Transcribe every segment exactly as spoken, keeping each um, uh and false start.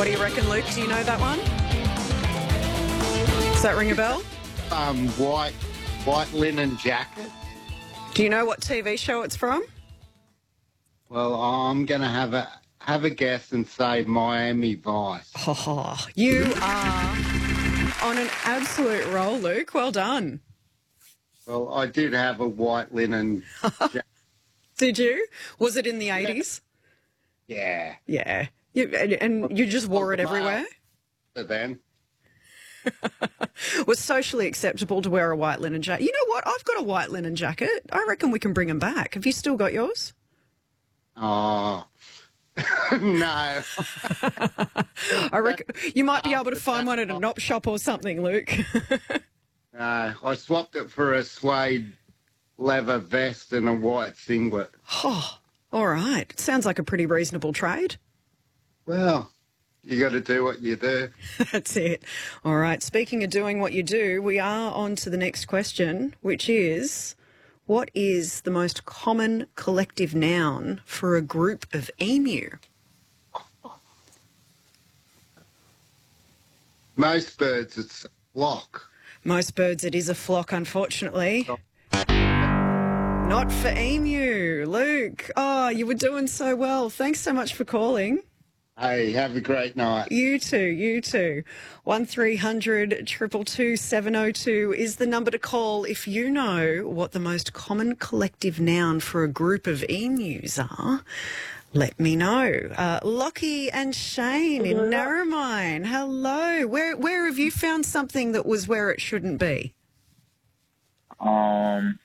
What do you reckon, Luke? Do you know that one? Does that ring a bell? Um, white, white linen jacket. Do you know what T V show it's from? Well, I'm going to have a have a guess and say Miami Vice. Oh, you are on an absolute roll, Luke. Well done. Well, I did have a white linen jacket. Did you? Was it in the eighties? Yeah. Yeah. You, and, and you just wore it everywhere? But then, Was socially acceptable to wear a white linen jacket. You know what? I've got a white linen jacket. I reckon we can bring them back. Have you still got yours? oh, no. I reckon you might be able to find one at an op shop or something, Luke. No, I swapped it for a suede leather vest and a white singlet. Oh, all right. Sounds like a pretty reasonable trade. Well, you got to do what you do. That's it. All right. Speaking of doing what you do, we are on to the next question, which is, what is the most common collective noun for a group of emu? Most birds, it's a flock. Most birds, it is a flock, unfortunately. Not for emu. Luke, oh, you were doing so well. Thanks so much for calling. Hey, have a great night. You too, you too. one three hundred two two two seven oh two is the number to call if you know what the most common collective noun for a group of emus are. Let me know. Uh, Lockie and Shane in Narromine, hello. Where where have you found something that was where it shouldn't be? Um,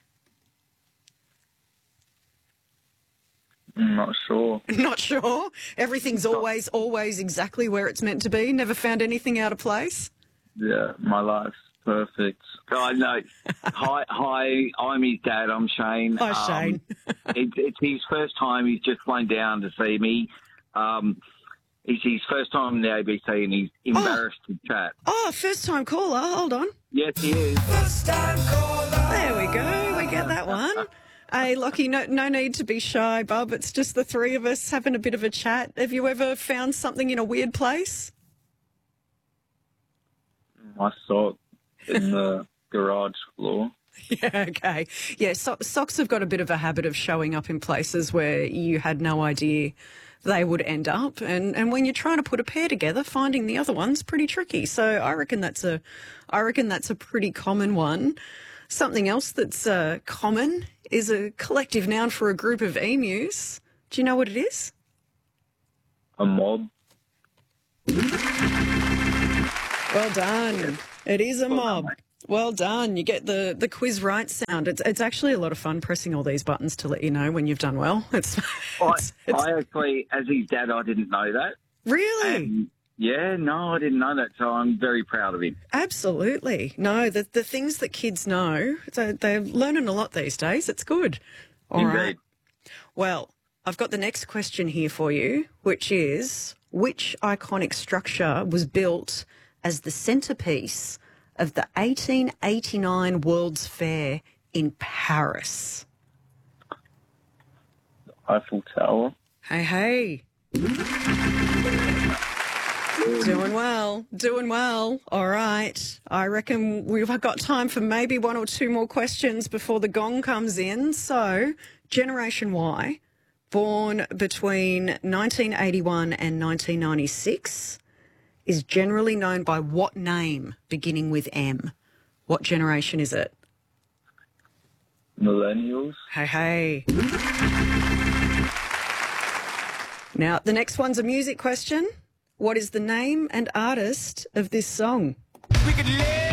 I'm not sure. Not sure. Everything's always, always exactly where it's meant to be. Never found anything out of place. Yeah, my life's perfect. Oh, no. Hi, hi, I'm his dad. I'm Shane. Hi, Shane. Um, it, it's his first time. He's just flown down to see me. Um, it's his first time in the A B C and he's embarrassed to chat. Oh, first time caller. Hold on. Yes, he is. There we go. We get that one. Hey, Lockie, no, no need to be shy, bub. It's just the three of us having a bit of a chat. Have you ever found something in a weird place? My sock in the garage floor. Yeah, okay. Yeah, so- socks have got a bit of a habit of showing up in places where you had no idea they would end up. And, and when you're trying to put a pair together, finding the other one's pretty tricky. So I reckon that's a, I reckon that's a pretty common one. Something else that's uh, common is a collective noun for a group of emus. Do you know what it is? A mob. Well done. It is a mob. Well done. You get the, the quiz right sound. It's it's actually a lot of fun pressing all these buttons to let you know when you've done well. It's, I, it's, it's I actually, as his dad, I didn't know that. really. And, yeah, no, I didn't know that, so I'm very proud of him. Absolutely. No, the, the things that kids know, so they're learning a lot these days. It's good. All Indeed. right. Well, I've got the next question here for you, which is, which iconic structure was built as the centrepiece of the eighteen eighty-nine World's Fair in Paris? Eiffel Tower. Hey, hey. Doing well, doing well. All right. I reckon we've got time for maybe one or two more questions before the gong comes in. So, Generation Y, born between nineteen eighty-one and nineteen ninety-six, is generally known by what name beginning with M? What generation is it? Millennials. Hey, hey. Now, the next one's a music question. What is the name and artist of this song? We could live